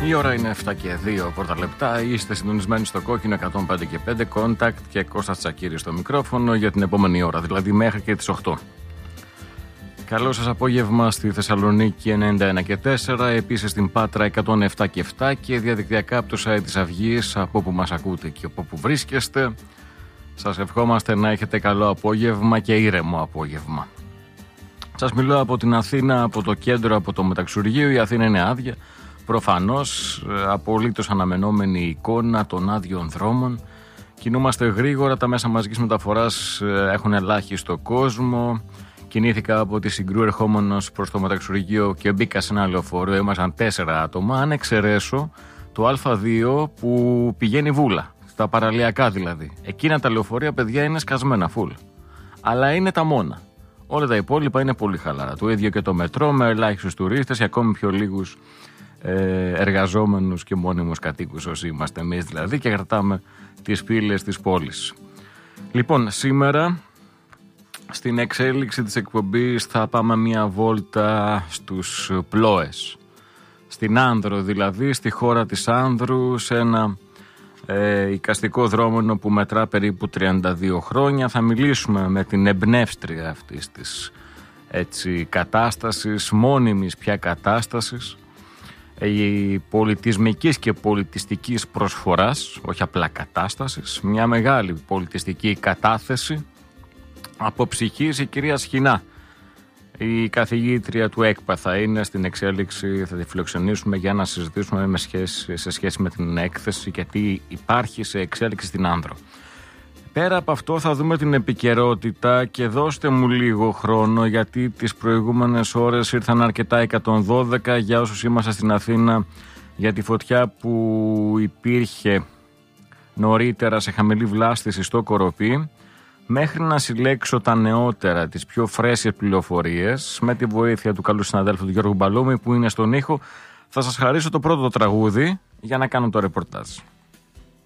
Η ώρα είναι 7 και 2 πρώτα λεπτά. Είστε συντονισμένοι στο κόκκινο 105 και 5 Contact και Κώστας Τσακίρης στο μικρόφωνο για την επόμενη ώρα, δηλαδή μέχρι και τις 8. Καλό σας απόγευμα στη Θεσσαλονίκη 91 και 4, επίσης στην Πάτρα 107 και 7 και διαδικτυακά από το site της Αυγής, από όπου μας ακούτε και από όπου βρίσκεστε. Σας ευχόμαστε να έχετε καλό απόγευμα και ήρεμο απόγευμα. Σας μιλώ από την Αθήνα, από το κέντρο, από το Μεταξουργείο. Η Αθήνα είναι άδεια. Προφανώς, απολύτως αναμενόμενη εικόνα των άδειων δρόμων. Κινούμαστε γρήγορα, τα μέσα μαζικής μεταφοράς έχουν ελάχιστο κόσμο. Κινήθηκα από τη Συγκρού ερχόμενος προς το Μεταξουργείο και μπήκα σε ένα λεωφορείο. Ήμασταν 4 άτομα. Αν εξαιρέσω το Α2 που πηγαίνει Βούλα, στα παραλιακά δηλαδή. Εκείνα τα λεωφορεία, παιδιά, είναι σκασμένα φουλ. Αλλά είναι τα μόνα. Όλα τα υπόλοιπα είναι πολύ χαλαρά. Το ίδιο και το μετρό με ελάχιστους τουρίστες και ακόμη πιο λίγους εργαζόμενους και μόνιμους κατοίκους όσοι είμαστε εμείς δηλαδή, και κρατάμε τις πύλες της πόλης. Λοιπόν, σήμερα στην εξέλιξη της εκπομπής θα πάμε μια βόλτα στους Πλόες, στην Άνδρο δηλαδή, στη χώρα της Άνδρου, σε ένα εικαστικό δρόμενο που μετρά περίπου 32 χρόνια. Θα μιλήσουμε με την εμπνεύστρια αυτής της κατάστασης, μόνιμης πια κατάστασης, πολιτισμικής και πολιτιστικής προσφοράς, όχι απλά κατάστασης, μια μεγάλη πολιτιστική κατάθεση από ψυχής. Η κυρία Σχοινά, η καθηγήτρια του ΕΚΠΑ, θα είναι στην εξέλιξη, θα τη φιλοξενήσουμε για να συζητήσουμε σε σχέση με την έκθεση και τι υπάρχει σε εξέλιξη στην Άνδρο. Πέρα από αυτό θα δούμε την επικαιρότητα και δώστε μου λίγο χρόνο, γιατί τις προηγούμενες ώρες ήρθαν αρκετά 112 για όσους είμαστε στην Αθήνα για τη φωτιά που υπήρχε νωρίτερα σε χαμηλή βλάστηση στο Κοροπή. Μέχρι να συλλέξω τα νεότερα, τις πιο φρέσκες πληροφορίες, με τη βοήθεια του καλού συναδέλφου του Γιώργου Μπαλούμη που είναι στον ήχο, θα σας χαρίσω το πρώτο τραγούδι για να κάνω το ρεπορτάζ.